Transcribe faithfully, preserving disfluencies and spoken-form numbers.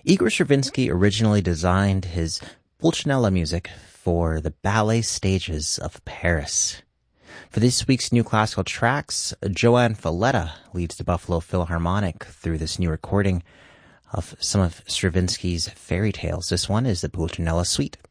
Igor Stravinsky originally designed his Pulcinella music for the ballet stages of Paris. For this week's new classical tracks, Joanne Falletta leads the Buffalo Philharmonic through this new recording of some of Stravinsky's fairy tales. This one is the Pulcinella Suite.